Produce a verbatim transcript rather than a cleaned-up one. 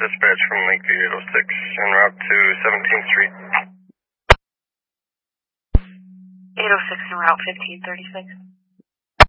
dispatch from Lakeview eight oh six en route to seventeenth Street. eight oh six en route fifteen thirty-six.